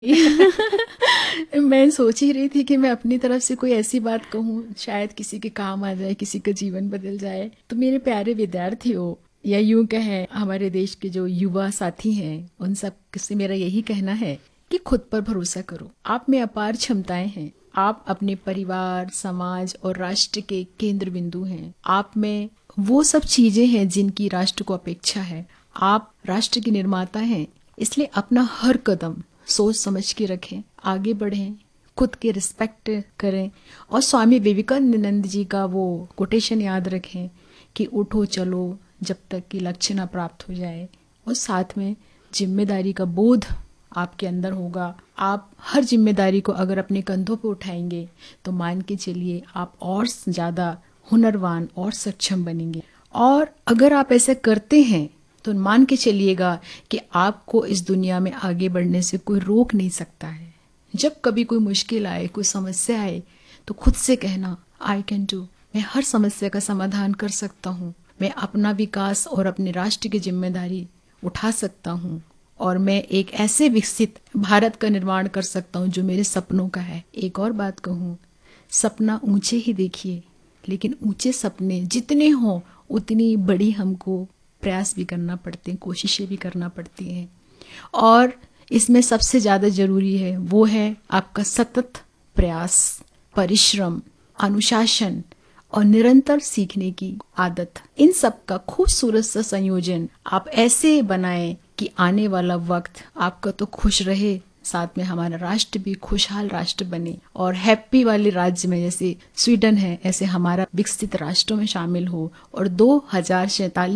मैं सोच ही रही थी कि मैं अपनी तरफ से कोई ऐसी बात कहूँ शायद किसी के काम आ जाए, किसी का जीवन बदल जाए। तो मेरे प्यारे विद्यार्थियों, या यूं कहें हमारे देश के जो युवा साथी हैं, उन सब से मेरा यही कहना है कि खुद पर भरोसा करो। आप में अपार क्षमताएं हैं। आप अपने परिवार, समाज और राष्ट्र के केंद्र बिंदु हैं। आप में वो सब चीजें हैं जिनकी राष्ट्र को अपेक्षा है। आप राष्ट्र के निर्माता हैं, इसलिए अपना हर कदम सोच समझ के रखें, आगे बढ़ें, खुद के रिस्पेक्ट करें और स्वामी विवेकानंद जी का वो कोटेशन याद रखें कि उठो चलो जब तक कि लक्ष्य ना प्राप्त हो जाए। और साथ में जिम्मेदारी का बोध आपके अंदर होगा। आप हर जिम्मेदारी को अगर अपने कंधों पे उठाएंगे तो मान के चलिए आप और ज़्यादा हुनरवान और सक्षम बनेंगे। और अगर आप ऐसे करते हैं तो मान के चलिएगा कि आपको इस दुनिया में आगे बढ़ने से कोई रोक नहीं सकता है। जब कभी कोई मुश्किल आए, कोई समस्या आए, तो खुद से कहना आई कैन डू, मैं हर समस्या का समाधान कर सकता हूँ, मैं अपना विकास और अपने राष्ट्र की जिम्मेदारी उठा सकता हूँ और मैं एक ऐसे विकसित भारत का निर्माण कर सकता हूँ जो मेरे सपनों का है। एक और बात कहूँ, सपना ऊंचे ही देखिए, लेकिन ऊंचे सपने जितने हों उतनी बड़ी हमको प्रयास भी करना पड़ते हैं, कोशिशें भी करना पड़ती हैं। और इसमें सबसे ज़्यादा ज़रूरी है वो है आपका सतत प्रयास, परिश्रम, अनुशासन और निरंतर सीखने की आदत। इन सब का खूबसूरत सा संयोजन आप ऐसे बनाएं कि आने वाला वक्त आपका तो खुश रहे, साथ में हमारा राष्ट्र भी खुशहाल राष्ट्र बने और हैप्पी वाले राज्य में जैसे स्वीडन है ऐसे हमारा विकसित राष्ट्रों में शामिल हो और 2047